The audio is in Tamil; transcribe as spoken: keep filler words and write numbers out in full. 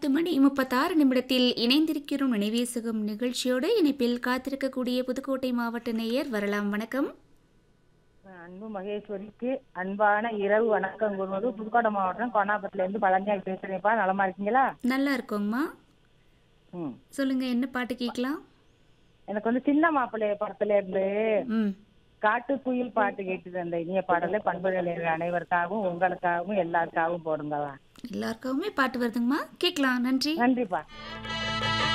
பத்து மணி முப்பத்தாறு நிமிடத்தில் இணைந்திருக்கிறோம் நினைவேசுகம் நிகழ்ச்சியோடு. இணைப்பில் காத்திருக்கக்கூடிய புதுக்கோட்டை மாவட்ட நேயர் வரலாம். வணக்கம். அன்பு மகேஸ்வரிக்கு அன்பான இரவு வணக்கம் கூறுவது புதுக்கோட்டை மாவட்டம் கோனாபத்துல இருந்து பழனியால் பேசுறேன்ப்பா. நலமா இருக்கீங்களா? நல்லா இருக்கோங்கம்மா. ம் சொல்லுங்க, என்ன பாட்டு கேட்கலாம்? எனக்கு வந்து சின்ன மாப்பிள்ளை படத்துல இருந்து ம் காட்டு குயில் பாட்டு கேட்டுது. அந்த இனிய பாடலை பண்புகள் அனைவருக்காகவும் உங்களுக்காகவும் எல்லாருக்காகவும் போடுங்கவா. எல்லாருக்காகவுமே பாட்டு வருதுங்கம்மா, கேட்கலாம். நன்றி. நன்றிப்பா.